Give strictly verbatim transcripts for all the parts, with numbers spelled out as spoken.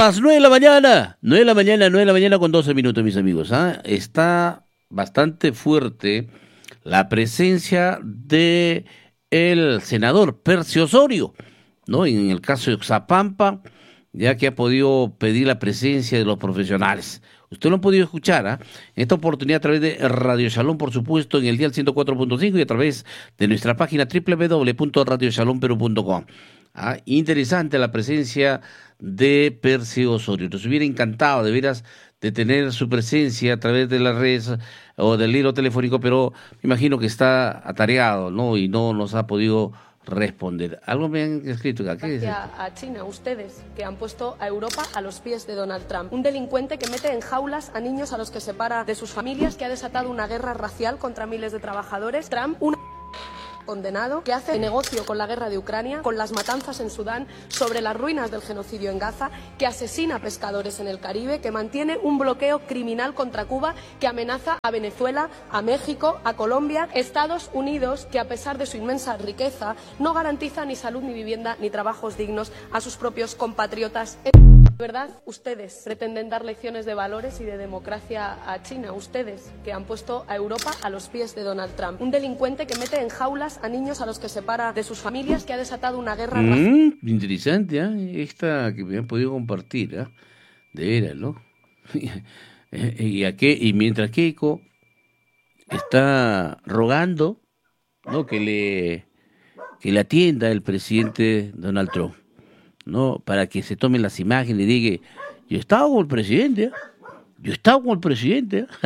las nueve de la mañana, nueve de la mañana, nueve de la mañana con doce minutos, mis amigos. ¿ah? Está bastante fuerte la presencia de el senador Percy Osorio, ¿no? En el caso de Oxapampa, ya que ha podido pedir la presencia de los profesionales. Usted lo ha podido escuchar, ¿ah? En esta oportunidad a través de Radio Shalom, por supuesto, en el dial ciento cuatro punto cinco y a través de nuestra página doble u doble u doble u punto radio shalom perú punto com. ¿Ah? Interesante la presencia de Percy Osorio. Nos hubiera encantado, de veras, de tener su presencia a través de las redes o del hilo telefónico, pero me imagino que está atareado, ¿no? Y no nos ha podido responder. Algo me han escrito acá. ¿Qué Hacia a China, ustedes, que han puesto a Europa a los pies de Donald Trump. Un delincuente que mete en jaulas a niños a los que separa de sus familias, que ha desatado una guerra racial contra miles de trabajadores. Trump, un condenado que hace negocio con la guerra de Ucrania, con las matanzas en Sudán, sobre las ruinas del genocidio en Gaza, que asesina pescadores en el Caribe, que mantiene un bloqueo criminal contra Cuba, que amenaza a Venezuela, a México, a Colombia, Estados Unidos, que a pesar de su inmensa riqueza no garantiza ni salud, ni vivienda, ni trabajos dignos a sus propios compatriotas. ¿De verdad ustedes pretenden dar lecciones de valores y de democracia a China? Ustedes, que han puesto a Europa a los pies de Donald Trump. Un delincuente que mete en jaulas a niños a los que separa de sus familias, que ha desatado una guerra... Mm, interesante, ¿eh? Esta que me han podido compartir, ¿eh? De veras, ¿no? y, a qué, y mientras Keiko está rogando, ¿no? que le, que le atienda el presidente Donald Trump, ¿no? Para que se tomen las imágenes y diga, yo estaba con el presidente, ¿eh? yo estaba con el presidente. ¿eh?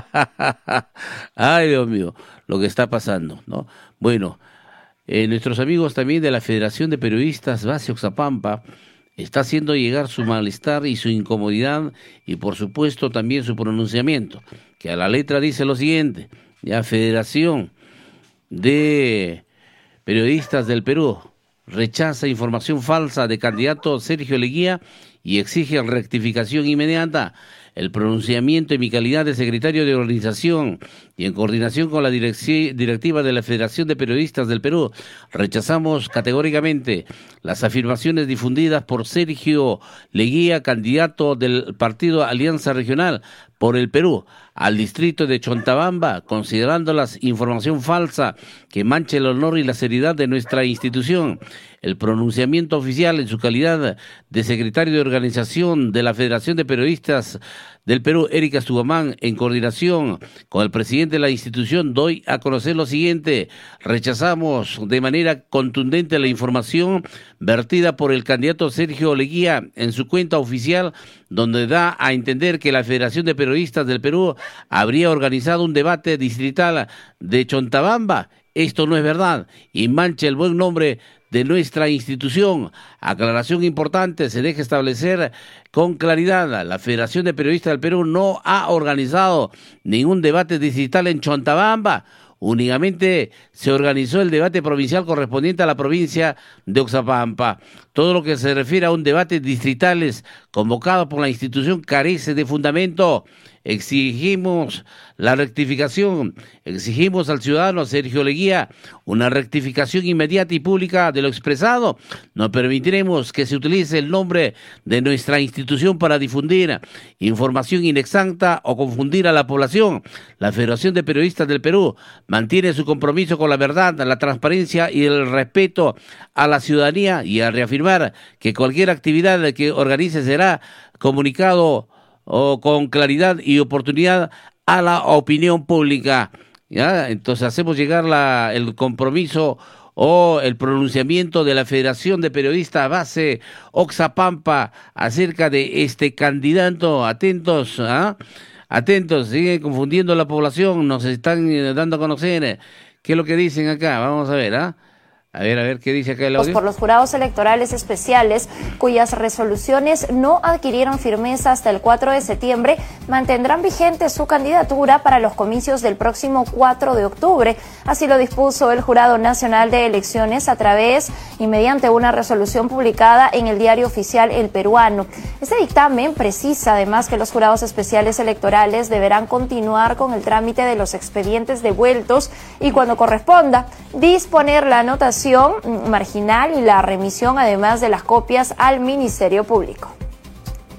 Ay, Dios mío, lo que está pasando, ¿no? Bueno, eh, nuestros amigos también de la Federación de Periodistas Base Oxapampa está haciendo llegar su malestar y su incomodidad y por supuesto también su pronunciamiento, que a la letra dice lo siguiente: ya Federación de Periodistas del Perú rechaza información falsa de candidato Sergio Leguía y exige rectificación inmediata. El pronunciamiento en mi calidad de secretario de organización y en coordinación con la directiva de la Federación de Periodistas del Perú, rechazamos categóricamente las afirmaciones difundidas por Sergio Leguía, candidato del partido Alianza Regional por el Perú al distrito de Chontabamba, considerándolas información falsa que manche el honor y la seriedad de nuestra institución. El pronunciamiento oficial en su calidad de secretario de organización de la Federación de Periodistas del Perú, Erika Subamán, en coordinación con el presidente de la institución, doy a conocer lo siguiente: rechazamos de manera contundente la información vertida por el candidato Sergio Leguía en su cuenta oficial, donde da a entender que la Federación de Periodistas del Perú habría organizado un debate distrital de Chontabamba. Esto no es verdad y mancha el buen nombre de nuestra institución. Aclaración importante, se deja establecer con claridad: la Federación de Periodistas del Perú no ha organizado ningún debate distrital en Chontabamba. Únicamente se organizó el debate provincial correspondiente a la provincia de Oxapampa. Todo lo que se refiere a un debate distritales convocado por la institución carece de fundamento. Exigimos la rectificación, exigimos al ciudadano Sergio Leguía una rectificación inmediata y pública de lo expresado. No permitiremos que se utilice el nombre de nuestra institución para difundir información inexacta o confundir a la población. La Federación de Periodistas del Perú mantiene su compromiso con la verdad, la transparencia y el respeto a la ciudadanía, y a reafirmar que cualquier actividad que organice será comunicado o con claridad y oportunidad a la opinión pública. ¿Ya? Entonces hacemos llegar la, el compromiso o el pronunciamiento de la Federación de Periodistas Base Oxapampa acerca de este candidato. Atentos, ¿ah? Atentos, siguen confundiendo a la población, nos están dando a conocer. ¿Qué es lo que dicen acá? Vamos a ver, ¿ah? A ver, a ver, ¿qué dice acá el audio? Por los jurados electorales especiales, cuyas resoluciones no adquirieron firmeza hasta el cuatro de septiembre, mantendrán vigente su candidatura para los comicios del próximo cuatro de octubre. Así lo dispuso el Jurado Nacional de Elecciones a través y mediante una resolución publicada en el Diario Oficial El Peruano. Este dictamen precisa además que los jurados especiales electorales deberán continuar con el trámite de los expedientes devueltos y, cuando corresponda, disponer la anotación marginal y la remisión además de las copias al Ministerio Público.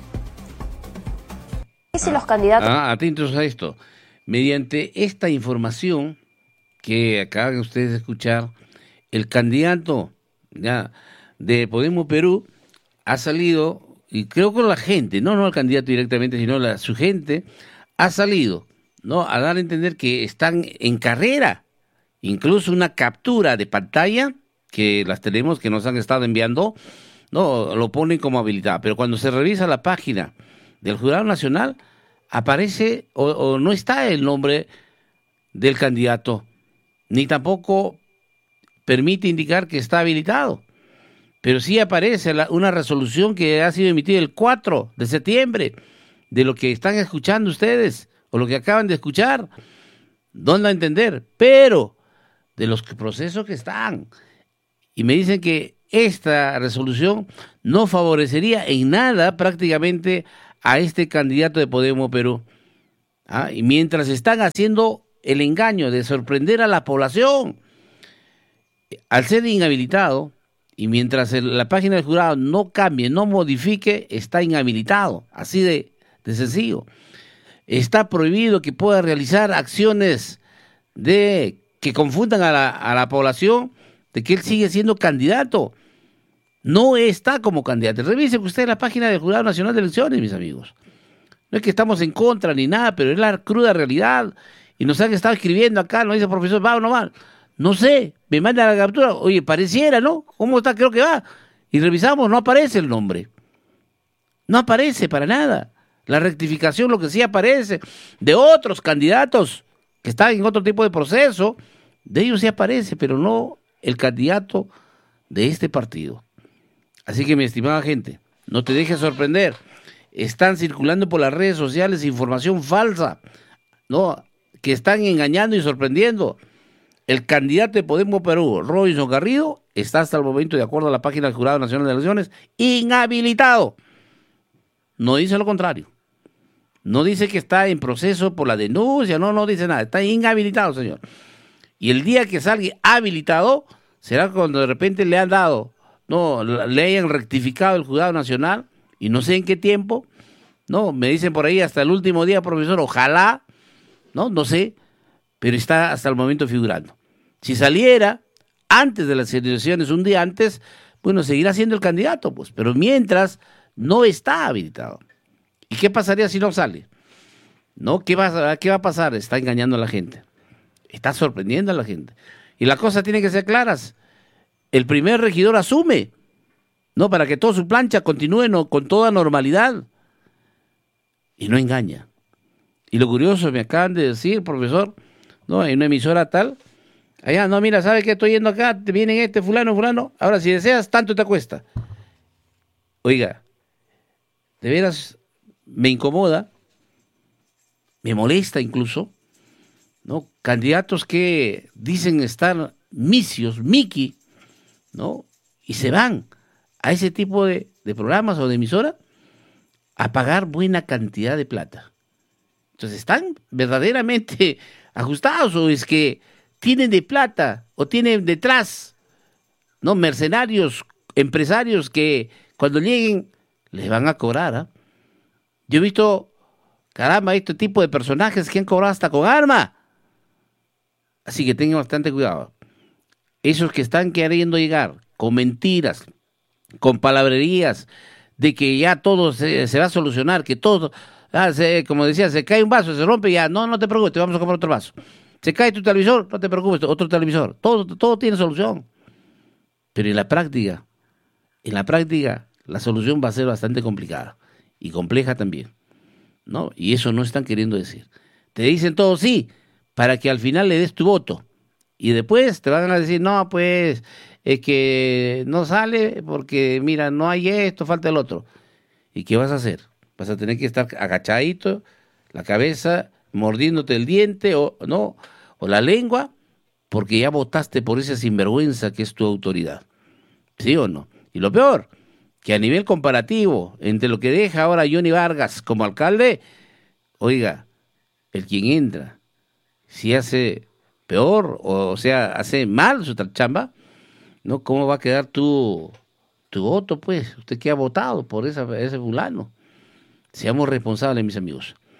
si ah, los candidatos... Ah, atentos a esto. Mediante esta información que acaban ustedes de escuchar, el candidato ya de Podemos Perú ha salido, y creo que la gente, no, no el candidato directamente, sino la, su gente, ha salido, ¿no?, a dar a entender que están en carrera. Incluso una captura de pantalla, que las tenemos, que nos han estado enviando, no, lo ponen como habilitada. Pero cuando se revisa la página del Jurado Nacional, aparece o, o no está el nombre del candidato, ni tampoco permite indicar que está habilitado. Pero sí aparece la, una resolución que ha sido emitida el cuatro de septiembre, de lo que están escuchando ustedes, o lo que acaban de escuchar, don a entender, pero de los procesos que están. Y me dicen que esta resolución no favorecería en nada prácticamente a este candidato de Podemos Perú. ¿Ah? Y mientras están haciendo el engaño de sorprender a la población, al ser inhabilitado, y mientras el, la página del jurado no cambie, no modifique, está inhabilitado, así de, de sencillo. Está prohibido que pueda realizar acciones de que confundan a la, a la población de que él sigue siendo candidato. No está como candidato. Revisen usted la página del Jurado Nacional de Elecciones, mis amigos. No es que estamos en contra ni nada, pero es la cruda realidad. Y nos han estado escribiendo acá, nos dice el profesor, ¿va o no va? No sé, me manda la captura. Oye, pareciera, ¿no? ¿Cómo está? Creo que va. Y revisamos, no aparece el nombre. No aparece para nada. La rectificación, lo que sí aparece, de otros candidatos que están en otro tipo de proceso, de ellos sí aparece, pero no el candidato de este partido. Así que, mi estimada gente, no te dejes sorprender. Están circulando por las redes sociales información falsa, ¿no?, que están engañando y sorprendiendo. El candidato de Podemos Perú, Robinson Garrido, está hasta el momento, de acuerdo a la página del Jurado Nacional de Elecciones, inhabilitado. No dice lo contrario. No dice que está en proceso por la denuncia, no, no dice nada. Está inhabilitado, señor. Y el día que salga habilitado, será cuando de repente le han dado, no, le hayan rectificado el Jurado Nacional, y no sé en qué tiempo, no, me dicen por ahí hasta el último día, profesor, ojalá, no, no sé, pero está hasta el momento figurando. Si saliera antes de las elecciones, un día antes, bueno, seguirá siendo el candidato, pues, pero mientras no está habilitado. ¿Y qué pasaría si no sale? ¿No? ¿Qué va, qué va a pasar? Está engañando a la gente. Está sorprendiendo a la gente. Y las cosas tienen que ser claras. El primer regidor asume, ¿no?, para que toda su plancha continúe, ¿no?, con toda normalidad. Y no engaña. Y lo curioso, me acaban de decir, profesor, ¿no?, en una emisora tal, allá, no, mira, ¿sabes qué? Estoy yendo acá, te vienen este fulano, fulano, ahora si deseas, tanto te cuesta. Oiga, de veras me incomoda, me molesta incluso, ¿no?, candidatos que dicen estar misios, Miki, ¿no?, y se van a ese tipo de, de programas o de emisora a pagar buena cantidad de plata. Entonces, ¿están verdaderamente ajustados o es que tienen de plata o tienen detrás, ¿no?, mercenarios, empresarios que cuando lleguen les van a cobrar? ¿eh? Yo he visto, caramba, este tipo de personajes que han cobrado hasta con arma. Así que tengan bastante cuidado. Esos que están queriendo llegar con mentiras, con palabrerías, de que ya todo se, se va a solucionar, que todo, ah, se, como decía, se cae un vaso, se rompe, ya, no, no te preocupes, te vamos a comprar otro vaso. Se cae tu televisor, no te preocupes, otro televisor. Todo, todo tiene solución. Pero en la práctica, en la práctica, la solución va a ser bastante complicada y compleja también, ¿no? Y eso no están queriendo decir. Te dicen todo sí, para que al final le des tu voto. Y después te van a decir, no, pues, es que no sale porque, mira, no hay esto, falta el otro. ¿Y qué vas a hacer? Vas a tener que estar agachadito, la cabeza, mordiéndote el diente o no o la lengua, porque ya votaste por esa sinvergüenza que es tu autoridad. ¿Sí o no? Y lo peor, que a nivel comparativo, entre lo que deja ahora Johnny Vargas como alcalde, oiga, el quien entra, si hace peor, o sea, hace mal su chamba, ¿no? ¿Cómo va a quedar tu, tu voto, pues? Usted que ha votado por esa, ese fulano. Seamos responsables, mis amigos.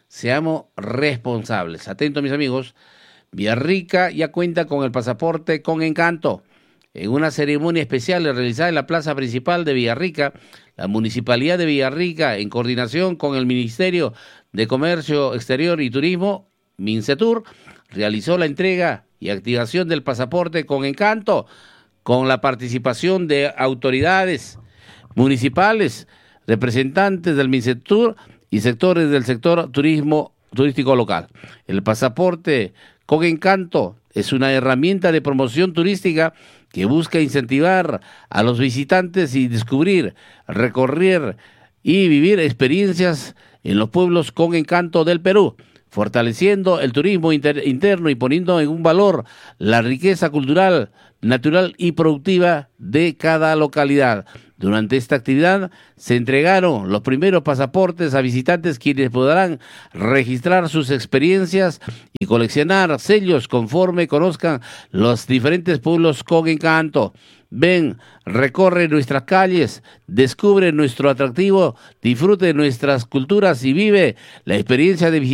seamos responsables. Atento, mis amigos, Villarrica ya cuenta con el pasaporte con encanto. En una ceremonia especial realizada en la plaza principal de Villarrica, la Municipalidad de Villarrica, en coordinación con el Ministerio de Comercio Exterior y Turismo, MINCETUR, realizó la entrega y activación del pasaporte con encanto, con la participación de autoridades municipales, representantes del MINCETUR y sectores del sector turismo turístico local. El pasaporte con encanto es una herramienta de promoción turística que busca incentivar a los visitantes y descubrir, recorrer y vivir experiencias en los pueblos con encanto del Perú, fortaleciendo el turismo inter interno y poniendo en un valor la riqueza cultural, natural y productiva de cada localidad. Durante esta actividad se entregaron los primeros pasaportes a visitantes quienes podrán registrar sus experiencias y coleccionar sellos conforme conozcan los diferentes pueblos con encanto. Ven, recorre nuestras calles, descubre nuestro atractivo, disfrute nuestras culturas y vive la experiencia de visitar